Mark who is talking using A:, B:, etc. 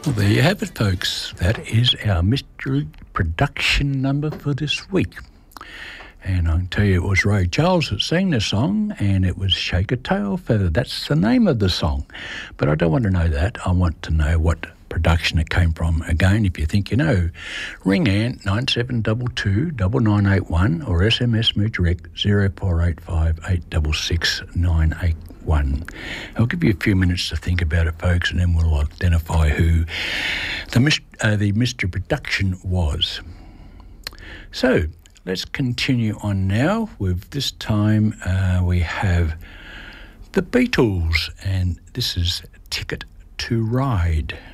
A: Well, there you have it, folks. That is our mystery production number for this week. And I can tell you it was Ray Charles that sang the song, and it was Shake a Tail Feather. That's the name of the song. But I don't want to know that. I want to know what production it came from. Again, if you think you know, ring Ant 9722 9981 or SMS me direct 0485 866 981. I'll give you a few minutes to think about it, folks, and then we'll identify who the mystery production was. So let's continue on now with this time we have the Beatles, and this is Ticket to Ride.